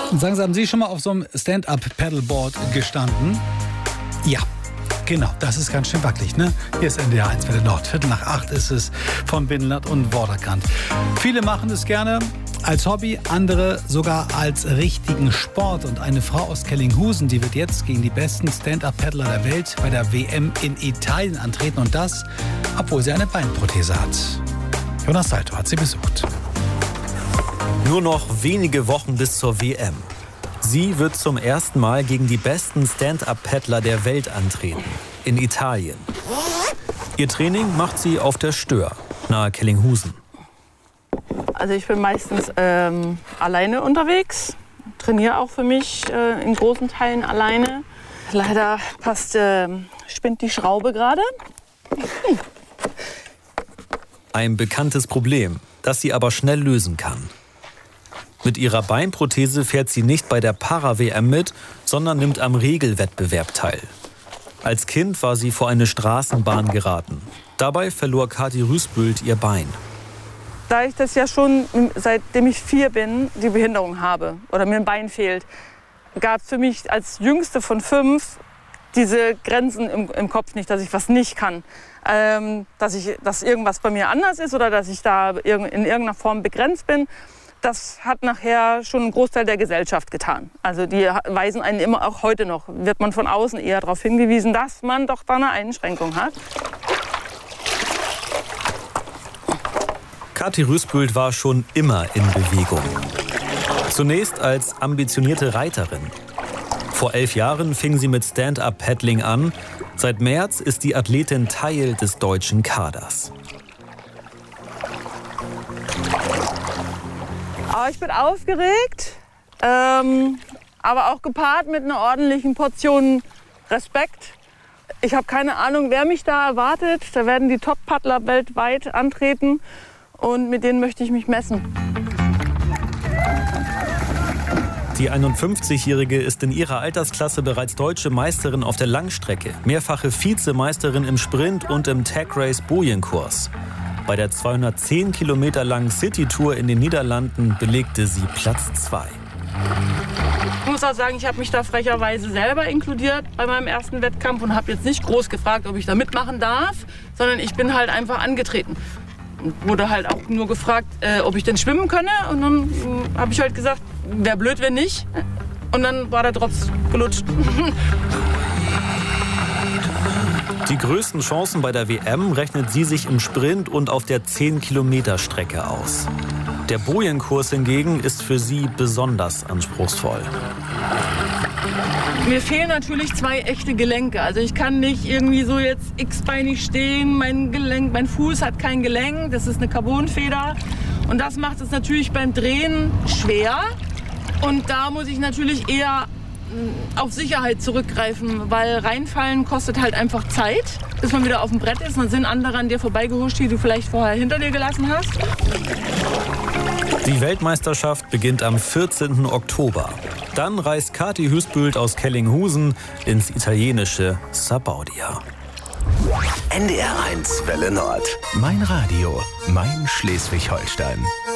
Und sagen Sie, haben Sie schon mal auf so einem Stand-Up-Paddleboard gestanden? Ja. Genau, das ist ganz schön wackelig, ne? Hier ist NDR 1 Welle Nord. 7:45 ist es vom Binnenland und Vorderkant. Viele machen es gerne als Hobby, andere sogar als richtigen Sport. Und eine Frau aus Kellinghusen, die wird jetzt gegen die besten Stand-Up-Paddler der Welt bei der WM in Italien antreten. Und das, obwohl sie eine Beinprothese hat. Jonas Salto hat sie besucht. Nur noch wenige Wochen bis zur WM. Sie wird zum ersten Mal gegen die besten Stand-Up-Paddler der Welt antreten. In Italien. Ihr Training macht sie auf der Stör, nahe Kellinghusen. Also ich bin meistens alleine unterwegs. Trainiere auch für mich in großen Teilen alleine. Leider spinnt die Schraube gerade. Ein bekanntes Problem, das sie aber schnell lösen kann. Mit ihrer Beinprothese fährt sie nicht bei der Para-WM mit, sondern nimmt am Regelwettbewerb teil. Als Kind war sie vor eine Straßenbahn geraten. Dabei verlor Kathi Rüßbüld ihr Bein. Da ich das ja schon, seitdem ich 4 bin, die Behinderung habe oder mir ein Bein fehlt, gab es für mich als Jüngste von 5 diese Grenzen im Kopf nicht, dass ich was nicht kann. Dass irgendwas bei mir anders ist oder dass ich da in irgendeiner Form begrenzt bin. Das hat nachher schon einen Großteil der Gesellschaft getan. Also die weisen einen immer, auch heute noch, wird man von außen eher darauf hingewiesen, dass man doch da eine Einschränkung hat. Kathi Rüßbüld war schon immer in Bewegung. Zunächst als ambitionierte Reiterin. Vor 11 Jahren fing sie mit Stand-Up-Paddling an. Seit März ist die Athletin Teil des deutschen Kaders. Ich bin aufgeregt, aber auch gepaart mit einer ordentlichen Portion Respekt. Ich habe keine Ahnung, wer mich da erwartet. Da werden die Top-Paddler weltweit antreten und mit denen möchte ich mich messen. Die 51-Jährige ist in ihrer Altersklasse bereits deutsche Meisterin auf der Langstrecke, mehrfache Vizemeisterin im Sprint und im Tag Race Bojenkurs. Bei der 210 Kilometer langen City-Tour in den Niederlanden belegte sie Platz 2. Ich muss auch sagen, ich habe mich da frecherweise selber inkludiert bei meinem ersten Wettkampf und habe jetzt nicht groß gefragt, ob ich da mitmachen darf, sondern ich bin halt einfach angetreten. Und wurde halt auch nur gefragt, ob ich denn schwimmen könne. Und dann habe ich halt gesagt, wäre blöd, wenn nicht. Und dann war der Drops gelutscht. Die größten Chancen bei der WM rechnet sie sich im Sprint und auf der 10-Kilometer-Strecke aus. Der Bojenkurs hingegen ist für sie besonders anspruchsvoll. Mir fehlen natürlich 2 echte Gelenke. Also ich kann nicht irgendwie so jetzt x-beinig stehen. Mein Fuß hat kein Gelenk, das ist eine Carbonfeder. Und das macht es natürlich beim Drehen schwer. Und da muss ich natürlich eher auf Sicherheit zurückgreifen, weil reinfallen kostet halt einfach Zeit, bis man wieder auf dem Brett ist. Dann sind andere an dir vorbeigehuscht, die du vielleicht vorher hinter dir gelassen hast. Die Weltmeisterschaft beginnt am 14. Oktober. Dann reist Kathi Rüßbüld aus Kellinghusen ins italienische Sabaudia. NDR 1 Welle Nord. Mein Radio, mein Schleswig-Holstein.